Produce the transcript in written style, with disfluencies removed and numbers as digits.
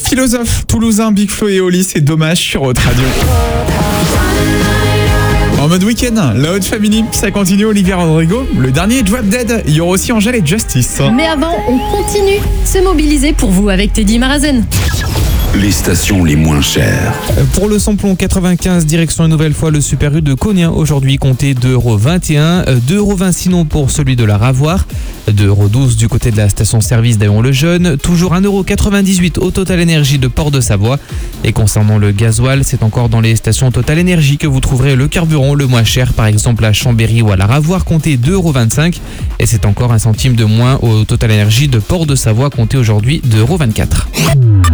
Philosophe toulousain Big Flo et Oli, c'est dommage sur Haute Radio. En mode week-end, la Haute Family, ça continue. Olivia Rodrigo, le dernier Drop Dead, il y aura aussi Angèle et Justice. Mais avant, on continue se mobiliser pour vous avec Teddy Marazen. Les stations les moins chères. Pour le samplon 95, direction une nouvelle fois le Super U de Cognin. Aujourd'hui, comptez 2,21 €, 2,20 € sinon pour celui de la Ravoire, 2,12 € du côté de la station-service d'Aillon-le-Jeune, toujours 1,98 € au Total Énergie de Port-de-Savoie. Et concernant le gasoil, c'est encore dans les stations Total Énergie que vous trouverez le carburant le moins cher, par exemple à Chambéry ou à la Ravoire, comptez 2,25 €. Et c'est encore 1 centime de moins au Total Énergie de Port-de-Savoie, comptez aujourd'hui 2,24 €.